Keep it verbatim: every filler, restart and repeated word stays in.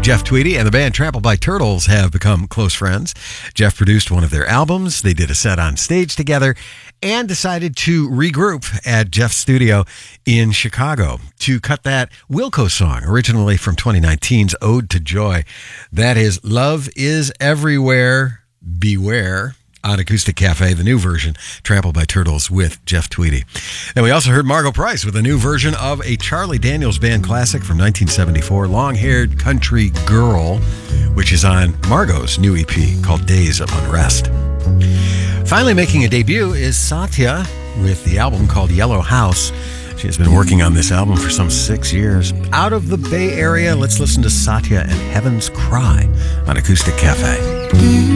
Jeff Tweedy and the band Trampled by Turtles have become close friends. Jeff produced one of their albums. They did a set on stage together and decided to regroup at Jeff's studio in Chicago to cut that Wilco song, originally from twenty nineteen's Ode to Joy. That is Love is Everywhere, Beware, on Acoustic Cafe, the new version, Trampled by Turtles with Jeff Tweedy. And we also heard Margo Price with a new version of a Charlie Daniels Band classic from nineteen seventy-four, Long-Haired Country Girl, which is on Margo's new E P called Days of Unrest. Finally making a debut is Satya with the album called Yellow House. She has been working on this album for some six years. Out of the Bay Area, let's listen to Satya and Heaven's Cry on Acoustic Cafe.